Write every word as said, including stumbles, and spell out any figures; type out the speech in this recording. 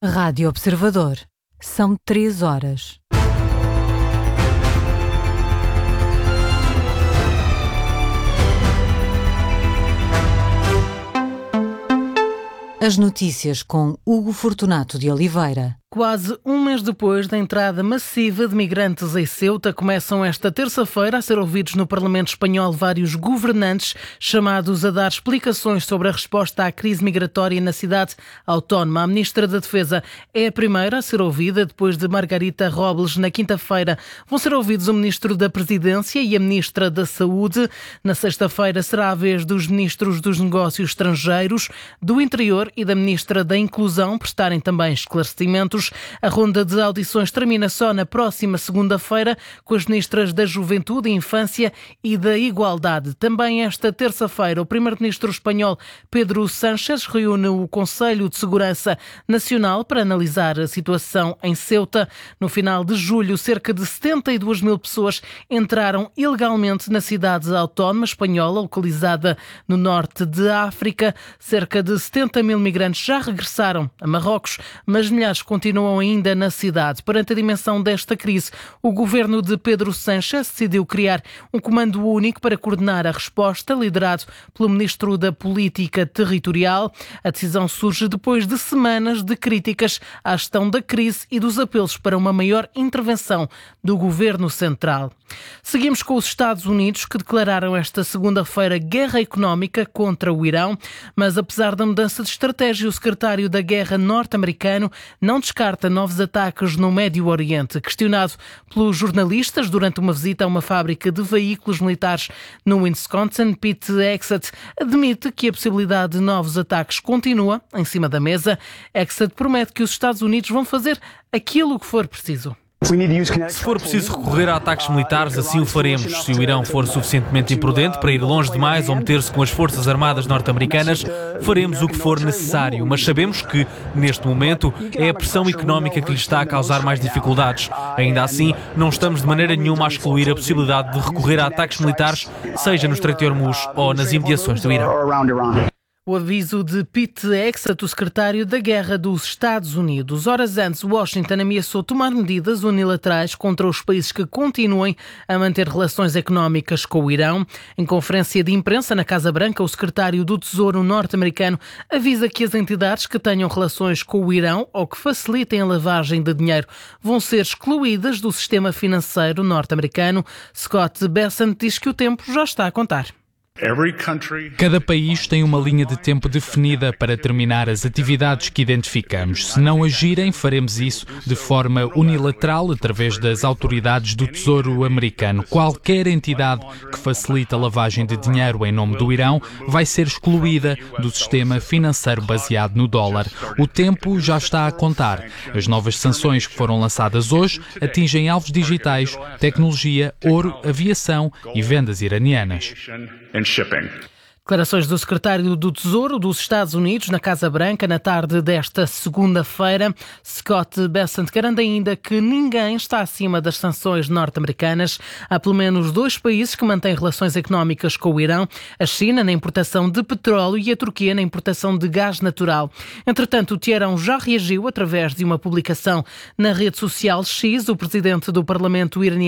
Rádio Observador. São três horas. As notícias com Hugo Fortunato de Oliveira. Quase um mês depois da entrada massiva de migrantes em Ceuta, começam esta terça-feira a ser ouvidos no Parlamento espanhol vários governantes chamados a dar explicações sobre a resposta à crise migratória na cidade autónoma. A Ministra da Defesa é a primeira a ser ouvida, depois de Margarita Robles, na quinta-feira. Vão ser ouvidos o Ministro da Presidência e a Ministra da Saúde. Na sexta-feira será a vez dos Ministros dos Negócios Estrangeiros, do Interior e da Ministra da Inclusão prestarem também esclarecimentos. A ronda de audições termina só na próxima segunda-feira com as ministras da Juventude e Infância e da Igualdade. Também esta terça-feira, o primeiro-ministro espanhol Pedro Sánchez reúne o Conselho de Segurança Nacional para analisar a situação em Ceuta. No final de julho, cerca de setenta e duas mil pessoas entraram ilegalmente na cidade autónoma espanhola, localizada no norte de África. Cerca de setenta mil migrantes já regressaram a Marrocos, mas milhares continuam ainda na cidade. Perante a dimensão desta crise, o governo de Pedro Sánchez decidiu criar um comando único para coordenar a resposta, liderado pelo ministro da Política Territorial. A decisão surge depois de semanas de críticas à gestão da crise e dos apelos para uma maior intervenção do governo central. Seguimos com os Estados Unidos, que declararam esta segunda-feira guerra económica contra o Irão, mas apesar da mudança de estratégia, o secretário da Guerra norte-americano não descarta novos ataques no Médio Oriente. Questionado pelos jornalistas durante uma visita a uma fábrica de veículos militares no Wisconsin, Pete Hegseth admite que a possibilidade de novos ataques continua em cima da mesa. Hegseth promete que os Estados Unidos vão fazer aquilo que for preciso. Se for preciso recorrer a ataques militares, assim o faremos. Se o Irão for suficientemente imprudente para ir longe demais ou meter-se com as forças armadas norte-americanas, faremos o que for necessário. Mas sabemos que, neste momento, é a pressão económica que lhe está a causar mais dificuldades. Ainda assim, não estamos de maneira nenhuma a excluir a possibilidade de recorrer a ataques militares, seja no Estreito de Hormuz ou nas imediações do Irão. O aviso de Pete Hegseth, o secretário da Guerra dos Estados Unidos. Horas antes, Washington ameaçou tomar medidas unilaterais contra os países que continuem a manter relações económicas com o Irão. Em conferência de imprensa na Casa Branca, o secretário do Tesouro norte-americano avisa que as entidades que tenham relações com o Irão ou que facilitem a lavagem de dinheiro vão ser excluídas do sistema financeiro norte-americano. Scott Bessent diz que o tempo já está a contar. Cada país tem uma linha de tempo definida para terminar as atividades que identificamos. Se não agirem, faremos isso de forma unilateral através das autoridades do Tesouro americano. Qualquer entidade que facilite a lavagem de dinheiro em nome do Irão vai ser excluída do sistema financeiro baseado no dólar. O tempo já está a contar. As novas sanções que foram lançadas hoje atingem alvos digitais, tecnologia, ouro, aviação e vendas iranianas. Declarações do secretário do Tesouro dos Estados Unidos na Casa Branca na tarde desta segunda-feira. Scott Bessent garante ainda que ninguém está acima das sanções norte-americanas. Há pelo menos dois países que mantêm relações económicas com o Irão: a China na importação de petróleo e a Turquia na importação de gás natural. Entretanto, o Teherão já reagiu através de uma publicação na rede social X. O presidente do Parlamento iraniano